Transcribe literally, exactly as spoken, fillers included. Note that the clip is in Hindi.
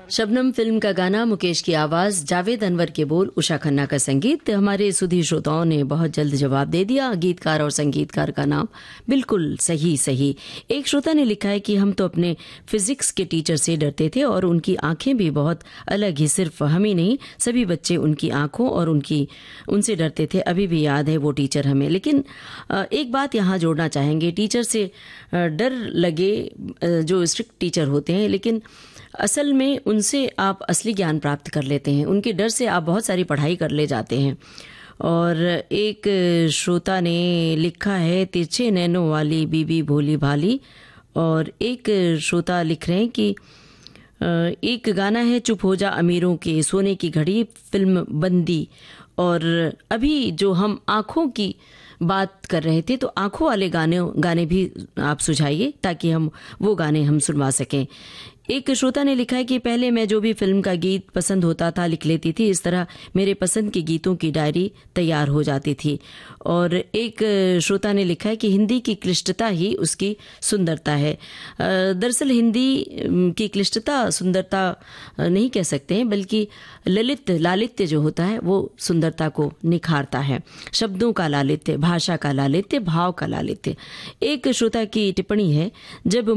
शबनम फिल्म का गाना, मुकेश की आवाज, जावेद अनवर के बोल, उषा खन्ना का संगीत। हमारे सुधी श्रोताओं ने बहुत जल्द जवाब दे दिया। गीतकार और संगीतकार का नाम बिल्कुल सही सही। एक श्रोता ने लिखा है कि हम तो अपने फिजिक्स के टीचर से डरते थे और उनकी आंखें भी बहुत अलग ही, सिर्फ हम ही नहीं सभी बच्चे उनकी आंखों और उनकी उनसे डरते थे। अभी भी याद है वो टीचर हमें। लेकिन एक बात यहाँ जोड़ना चाहेंगे, टीचर से डर लगे जो स्ट्रिक्ट टीचर होते हैं, लेकिन असल में उनसे आप असली ज्ञान प्राप्त कर लेते हैं। उनके डर से आप बहुत सारी पढ़ाई कर ले जाते हैं। और एक श्रोता ने लिखा है, तिरछे नैनों वाली बीबी भोली भाली। और एक श्रोता लिख रहे हैं कि एक गाना है, चुप हो जा अमीरों के, सोने की घड़ी, फिल्म बंदी। और अभी जो हम आँखों की बात कर रहे थे, तो आँखों वाले गाने गाने भी आप सुझाइए ताकि हम वो गाने हम सुनवा सकें। एक श्रोता ने लिखा है कि पहले मैं जो भी फिल्म का गीत पसंद होता था लिख लेती थी, इस तरह मेरे पसंद के गीतों की डायरी तैयार हो जाती थी। और एक श्रोता ने लिखा है कि हिंदी की क्लिष्टता ही उसकी सुंदरता है। दरअसल हिंदी की क्लिष्टता सुंदरता नहीं कह सकते हैं, बल्कि ललित लालित्य जो होता है वो सुंदरता को निखारता है। शब्दों का लालित्य, भाषा का लालित्य, भाव का लालित्य। एक श्रोता की टिप्पणी है, जब